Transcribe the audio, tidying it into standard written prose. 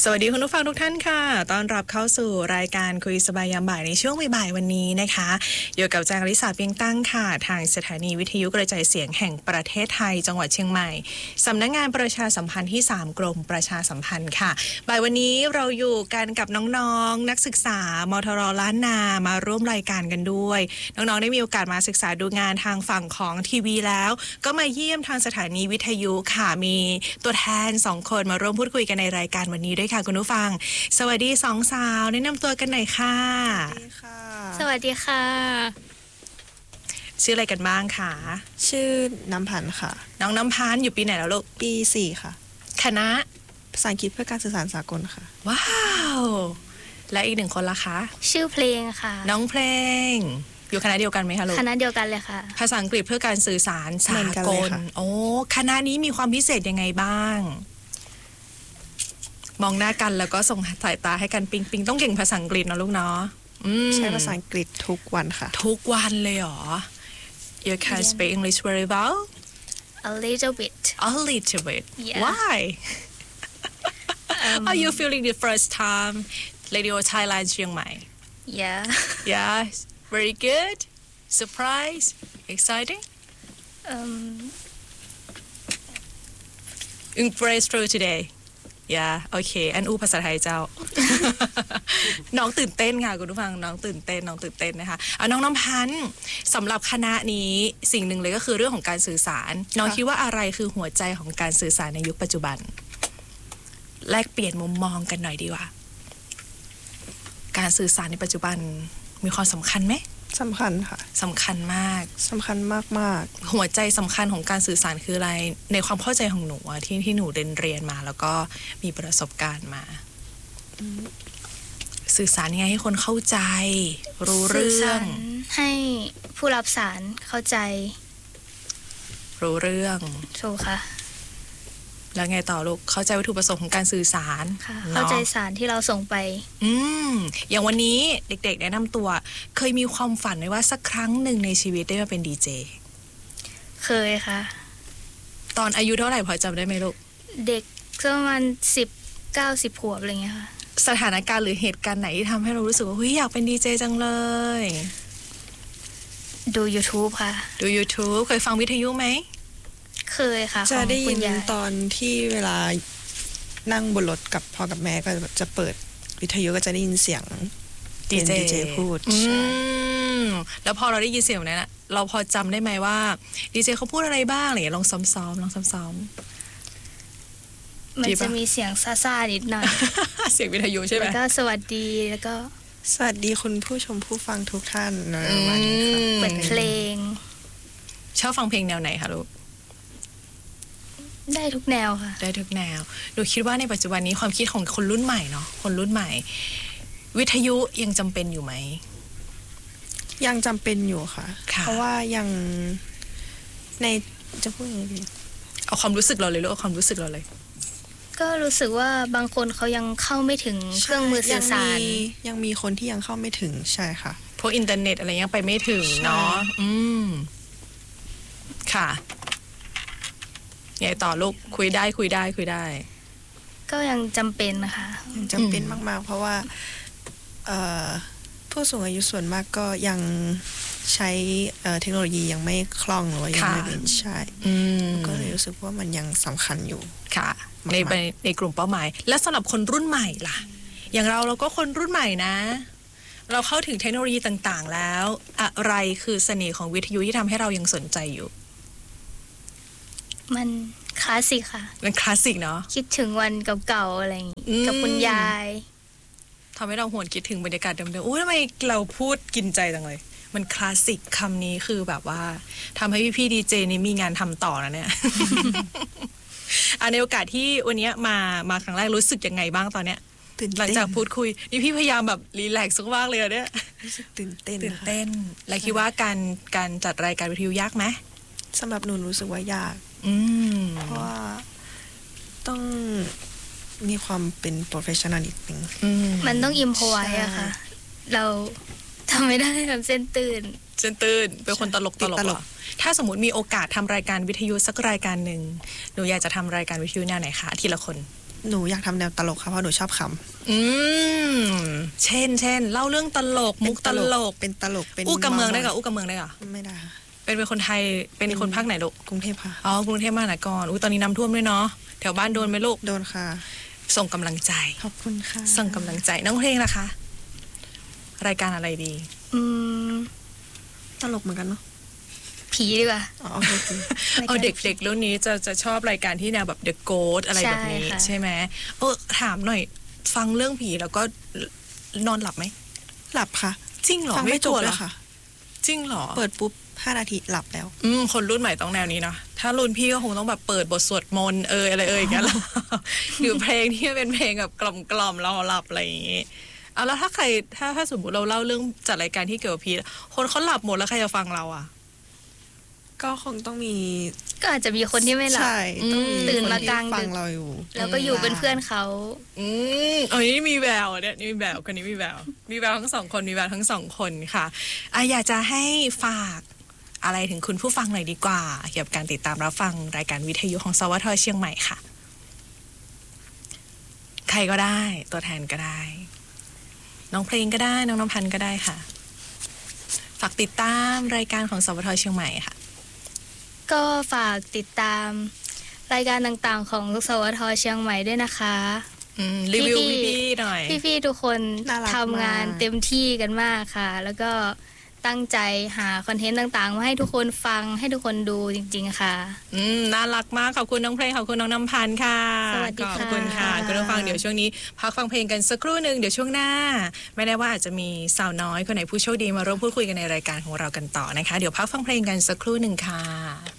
สวัสดีคุณผู้ฟังทุกท่านค่ะต้อนรับเข้าสู่รายการคุยสบายยามบ่ายในช่วงบ่ายๆวันนี้นะคะอยู่กับจางริสาเปียงตั้งค่ะทางสถานีวิทยุกระจายเสียงแห่งประเทศไทยจังหวัดเชียงใหม่สำนักงานประชาสัมพันธ์ที่3กรมประชาสัมพันธ์ค่ะบ่ายวันนี้เราอยู่กันกับน้องๆนักศึกษามทร.ล้านนามาร่วมรายการกันด้วยน้องๆได้มีโอกาสมาศึกษาดูงานทางฝั่งของทีวีแล้วก็มาเยี่ยมทางสถานีวิทยุค่ะมีตัวแทน2คนมาร่วมพูดคุยกันในรายการวันนี้ด้วยค่ะคุณผู้ฟังสวัสดี2สาวแนะนำตัวกันหน่อยค่ะสวัสดีค่ะชื่ออะไรกันบ้างคะชื่อน้ำพันธ์ค่ะน้องน้ำพันธ์อยู่ปีไหนแล้วลูกปี4ค่ะคณะภาษาอังกฤษเพื่อการสื่อสารสากลค่ะว้าวและอีก1คนล่ะคะชื่อเพลงค่ะน้องเพลงอยู่คณะเดียวกันไหมคะลูกคณะเดียวกันเลยค่ะภาษาอังกฤษเพื่อการสื่อสารสากลโอ้คณะนี้มีความพิเศษยังไงบ้างมองหน้ากันแล้วก็ส่งสายตาให้กันปิงปิงต้องเก่งภาษาอังกฤษนะลูกเนาะใช้ภาษาอังกฤษทุกวันค่ะทุกวันเลยเหรอ You can speak English very well A little bit A little bit yeah. Why Are you feeling the first time Radio Thailand เชียงใหม่ Yeah Yeah Very good Surprise Exciting Impressed through todayอย่าโอเคอันอู้ภาษาไทยเจ้า น้องตื่นเต้นค่ะคุณผู้ฟังน้องตื่นเต้นนะคะเอาน้องน้ำพันธ์สำหรับคณะนี้สิ่งหนึ่งเลยก็คือเรื่องของการสื่อสารน้องคิดว่าอะไรคือหัวใจของการสื่อสารในยุคปัจจุบันแลกเปลี่ยนมุมมองกันหน่อยดีกว่าการสื่อสารในปัจจุบันมีความสำคัญไหมสำคัญค่ะสำคัญมากมากหัวใจสำคัญของการสื่อสารคืออะไรในความเข้าใจของหนูที่หนูเรียนมาแล้วก็มีประสบการณ์มาสื่อสารยังไงให้คนเข้าใจรู้เรื่องให้ผู้รับสารเข้าใจรู้เรื่องถูกค่ะแล้วไงต่อลูกเข้าใจวัตถุประสงค์ของการสื่อสารเข้าใจสารที่เราส่งไปอย่างวันนี้เด็กๆแนะนำตัวเคยมีความฝันไหมว่าสักครั้งหนึ่งในชีวิตได้มาเป็นดีเจเคยค่ะตอนอายุเท่าไหร่พอจำได้ไหมลูกเด็กประมาณ10-10 ขวบอะไรเงี้ยค่ะสถานการณ์หรือเหตุการณ์ไหนที่ทำให้เรารู้สึกว่าเฮ้ยอยากเป็นดีเจจังเลยดู YouTube ค่ะดู YouTube เคยฟังวิทยุไหมเคยค่ะจะได้ยินตอนที่เวลานั่งบนรถกับพ่อกับแม่ก็จะเปิดวิทยุก็จะได้ยินเสียงดีเจพูดแล้วพอเราได้ยินเสียงนั้นเราพอจำได้ไหมว่าดีเจเขาพูดอะไรบ้างอะไรอย่างเงี้ยลองซ้อมมันจะมีเสียงซ่าๆนิดหน่อยเสียงวิทยุใช่ไหมแล้วก็สวัสดีแล้วก็สวัสดีคุณผู้ชมผู้ฟังทุกท่านเปิดเพลงชอบฟังเพลงแนวไหนคะลูกได้ทุกแนวค่ะได้ทุกแนวหนูคิดว่าในปัจจุบันนี้ความคิดของคนรุ่นใหม่เนาะคนรุ่นใหม่วิทยุยังจำเป็นอยู่ไหมยังจำเป็นอยู่ค่ะเพราะว่ายังในจะพูดยังไงดีเอาความรู้สึกเราเลยลูกเอาความรู้สึกเราเลยก็รู้สึกว่าบางคนเขายังเข้าไม่ถึงเครื่องมือสื่อสารยังมีคนที่ยังเข้าไม่ถึงใช่ค่ะพวกอินเทอร์เน็ตอะไรยังไปไม่ถึงเนาะค่ะไงต่อลูกคุยได้ก็ยังจำเป็นนะคะยังจำเป็นมากๆเพราะว่าผู้สูงอายุส่วนมากก็ยังใช้เทคโนโลยียังไม่คล่องหรือว่ายังไม่เป็นใช่ก็เลยรู้สึกว่ามันยังสำคัญอยู่ค่ะในกลุ่มเป้าหมายและสำหรับคนรุ่นใหม่ล่ะอย่างเราก็คนรุ่นใหม่นะเราเข้าถึงเทคโนโลยีต่างๆแล้วอะไรคือเสน่ห์ของวิทยุที่ทำให้เรายังสนใจอยู่มันคลาสสิกค่ะมันคลาสสิกเนาะคิดถึงวันเก่าๆอะไรอย่างงี้กับคุณยายทำให้เราหวนคิดถึงบรรยากาศเดิมๆโอ้ทำไมเราพูดกินใจจังเลยมันคลาสสิกคำนี้คือแบบว่าทำให้พี่ดีเจนี่มีงานทำต่อนะเนี่ย ในโอกาสที่วันนี้มาครั้งแรกรู้สึกยังไงบ้างตอนเนี้ยหลังจากพูดคุยนี่พี่พยายามแบบรีแลกซ์มากเลยเนี่ยรู้สึกตื่นเต้นและคิดว่าการจัดรายการวิทยุยากไหมสำหรับหนูรู้สึกว่ายากเพราะว่าต้องมีความเป็นโปรเฟชชั่นอลนิดนึงมันต้องอิมพอไว้อะค่ะเราทำไม่ได้แบบเส้นตื่นเป็นคนตลกหรอถ้าสมมติมีโอกาสทำรายการวิทยุสักรายการหนึ่งหนูอยากจะทำรายการวิทยุแนวไหนคะทีละคนหนูอยากทำแนวตลกค่ะเพราะหนูชอบขเช่นเล่าเรื่องตลกำมุกตลกเป็นตลกเป็นอู้กับเมืองได้ก่ะมาอู้กับเมืองได้ก่ะไม่ได้ค่ะเป็นคนไทยเป็นคนภาคไหนลูกกรุงเทพค่ะอ๋อกรุงเทพมหานครตอนนี้น้ำท่วมด้วยเนาะแถวบ้านโดนไหมลูกโดนค่ะส่งกำลังใจขอบคุณค่ะส่งกำลังใจน้องเพลงล่ะคะ รายการอะไรดีอืมตลกเหมือนกันเนาะผีดีกว่าอ๋อโอเคเด็กๆรุ่นนี้จะชอบรายการที่แนวแบบ The Ghost อะไรแบบนี้ใช่ค่ะใช่ไหมถามหน่อยฟังเรื่องผีแล้วก็นอนหลับไหมหลับค่ะจริงเหรอฟังไม่จกบลัวเลหรยอค่ะจริงเหรอเปิดปุ๊บ5 นาทีหลับแล้วคนรุ่นใหม่ต้องแนวนี้เนาะถ้ารุ่นพี่ก็คงต้องแบบเปิดบทสวดมนต์อะไรอย่างเงี้ย หรือเพลงที่เป็นเพลงแบบกล่อมๆเราหลับอะไรอย่างงี้เอาแล้วถ้าสมมติเราเล่าเรื่องจัดรายการที่เกี่ยวกับผีคนเขาหลับหมดแล้วใครจะฟังเราอ่ะก็คงต้องมีก็อาจจะมีคนที่ไม่หลับใช่ต้องมีตื่นคนมาที่กลางดึกฟังเราอยู่แล้วก็อยู่เป็นเพื่อนเขานี่มีแววเนี่ยนี่มีแววคนนี้มีแววทั้งสองคนมีแววทั้งสองคนค่ะอยากจะให้ฝากอะไรถึงคุณผู้ฟังหน่อยดีกว่าเกี่ยวกับการติดตามรับฟังรายการวิทยุของสวทเชียงใหม่ค่ะใครก็ได้ตัวแทนก็ได้น้องเพลงก็ได้น้องน้ำพันธ์ก็ได้ค่ะฝากติดตามรายการของสวทเชียงใหม่ค่ะก็ฝากติดตามรายการต่างๆของสวทเชียงใหม่ด้วยนะคะรีวิวพี่ๆหน่อยพี่ๆทุกคนน่ารักมากทำงานเต็มที่กันมากค่ะ แล้วก็ตั้งใจหาคอนเทนต์ต่างๆมาให้ทุกคนฟังให้ทุกคนดูจริงๆค่ะน่ารักมากขอบคุณน้องเพลงขอบคุณน้องน้ำพันธ์ค่ะสวัสดีค่ะขอบคุณค่ะคุณผู้ฟังเดี๋ยวช่วงนี้พักฟังเพลงกันสักครู่หนึ่งเดี๋ยวช่วงหน้าไม่แน่ว่าอาจจะมีสาวน้อยคนไหนผู้โชคดีมาร่วมพูดคุยกันในรายการของเรากันต่อนะคะเดี๋ยวพักฟังเพลงกันสักครู่หนึ่งค่ะ